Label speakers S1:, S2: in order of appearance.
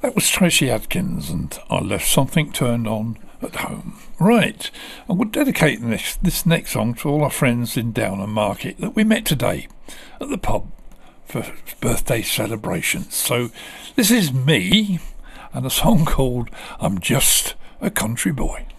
S1: That was Tracy Adkins, and I left something turned on at home. Right, I would dedicate this next song to all our friends in Downham Market that we met today at the pub for birthday celebrations. So this is me and a song called I'm Just a Country Boy.